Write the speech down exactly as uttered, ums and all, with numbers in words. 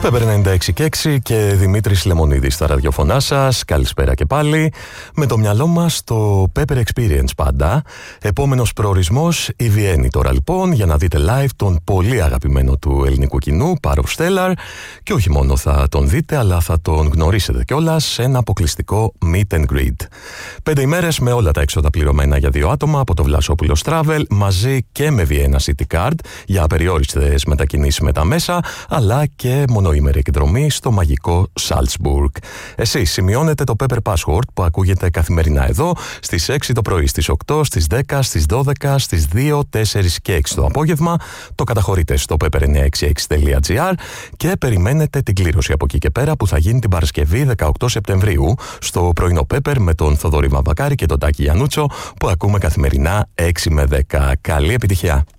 Πέπερ ενενήντα έξι και έξι και Δημήτρης Λεμονίδης στα ραδιοφωνά σας. Καλησπέρα και πάλι. Με το μυαλό μας το Pepper Experience πάντα. Επόμενος προορισμός η Βιέννη τώρα λοιπόν, για να δείτε live τον πολύ αγαπημένο του ελληνικού κοινού Part of Stellar. Και όχι μόνο θα τον δείτε, αλλά θα τον γνωρίσετε κιόλας σε ένα αποκλειστικό meet and greet. Πέντε ημέρες με όλα τα έξοδα πληρωμένα για δύο άτομα από το Βλασόπουλος Travel, μαζί και με Vienna City Card για απεριόριστες μετακινήσεις με τα μέσα, αλλά και μονοήμερη εκδρομή στο μαγικό Salzburg. Εσείς σημειώνετε το Pepper Password που ακούγεται καθημερινά εδώ στις έξι το πρωί, στις οκτώ, στις δέκα, στις δώδεκα, στις δύο, τέσσερα και έξι το απόγευμα. Το καταχωρείτε στο pepper εννιακόσια εξήντα έξι τελεία gr και περιμένετε την κλήρωση από εκεί και πέρα που θα γίνει την Παρασκευή δεκαοκτώ Σεπτεμβρίου στο πρωινό Pepper με τον Θοδωρή Βαμβακάρη και τον Τάκη Γιαννούτσο που ακούμε καθημερινά έξι με δέκα. Καλή επιτυχία!